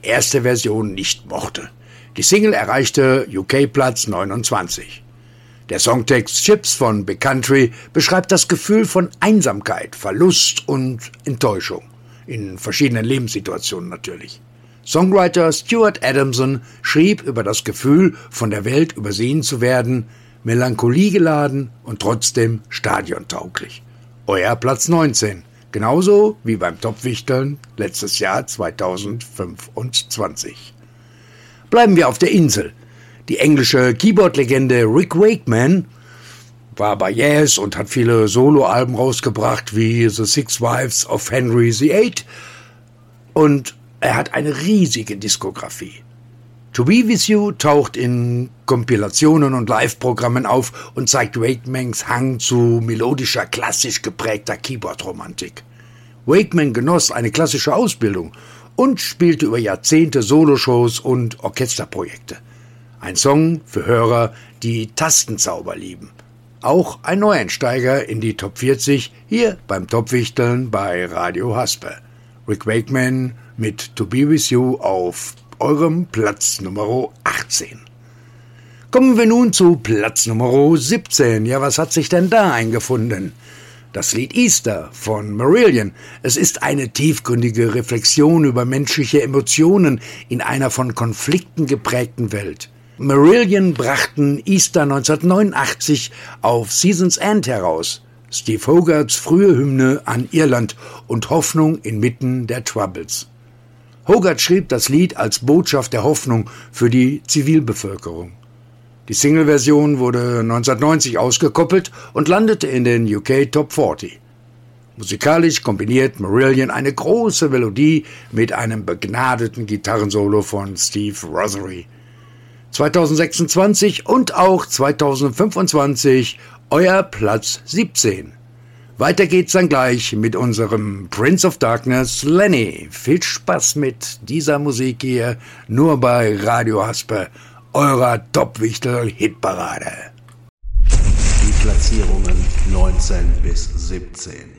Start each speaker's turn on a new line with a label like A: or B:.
A: erste Version nicht mochte. Die Single erreichte UK Platz 29. Der Songtext Chips von Big Country beschreibt das Gefühl von Einsamkeit, Verlust und Enttäuschung. In verschiedenen Lebenssituationen natürlich. Songwriter Stuart Adamson schrieb über das Gefühl, von der Welt übersehen zu werden, melancholien und trotzdem stadiontauglich. Euer Platz 19, genauso wie beim Topwichteln letztes Jahr 2025. Bleiben wir auf der Insel. Die englische Keyboard-Legende Rick Wakeman war bei Yes und hat viele Soloalben rausgebracht wie The Six Wives of Henry VIII und er hat eine riesige Diskografie. To Be With You taucht in Kompilationen und Live-Programmen auf und zeigt Wakemans Hang zu melodischer, klassisch geprägter Keyboard-Romantik. Wakeman genoss eine klassische Ausbildung und spielte über Jahrzehnte Soloshows und Orchesterprojekte. Ein Song für Hörer, die Tastenzauber lieben. Auch ein Neueinsteiger in die Top 40 hier beim Topwichteln bei Radio Haspe. Rick Wakeman mit To Be With You auf eurem Platz Nummer 18. Kommen wir nun zu Platz Nummer 17. Ja, was hat sich denn da eingefunden? Das Lied Easter von Marillion. Es ist eine tiefgründige Reflexion über menschliche Emotionen in einer von Konflikten geprägten Welt. Marillion brachten Easter 1989 auf Season's End heraus. Steve Hogarths frühe Hymne an Irland und Hoffnung inmitten der Troubles. Hogarth schrieb das Lied als Botschaft der Hoffnung für die Zivilbevölkerung. Die Single-Version wurde 1990 ausgekoppelt und landete in den UK Top 40. Musikalisch kombiniert Marillion eine große Melodie mit einem begnadeten Gitarrensolo von Steve Rothery. 2026 und auch 2025 euer Platz 17. Weiter geht's dann gleich mit unserem Prince of Darkness, Lenny. Viel Spaß mit dieser Musik hier, nur bei Radio Haspe, eurer Topwichtel-Hitparade.
B: Die Platzierungen 19 bis 17.